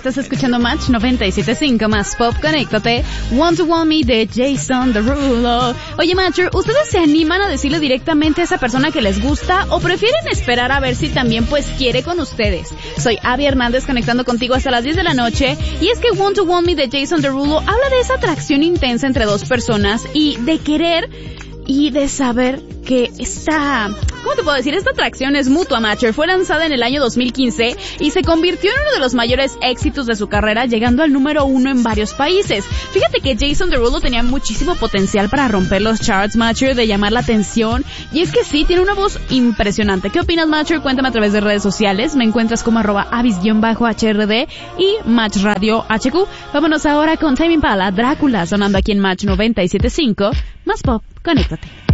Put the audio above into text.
estás escuchando Match 97.5 más Pop. Conéctate. Want to Want Me de Jason Derulo. Oye, Matcher, ¿ustedes se animan a decirle directamente a esa persona que les gusta o prefieren esperar a ver si también pues quiere con ustedes? Soy Abby Hernández conectando contigo hasta las 10 de la noche y es que Want to Want Me de Jason Derulo habla de esa atracción intensa entre dos personas y de querer y de saber que ¿cómo te puedo decir? Esta atracción es mutua, Matcher. Fue lanzada en el año 2015 y se convirtió en uno de los mayores éxitos de su carrera, llegando al número 1 en varios países. Fíjate que Jason Derulo tenía muchísimo potencial para romper los charts, Matcher, de llamar la atención. Y es que sí, tiene una voz impresionante. ¿Qué opinas, Matcher? Cuéntame a través de redes sociales. Me encuentras como @avis_HRD y Match Radio HQ. Vámonos ahora con Tame Impala, Drácula, sonando aquí en Match 97.5. Más Pop, conéctate.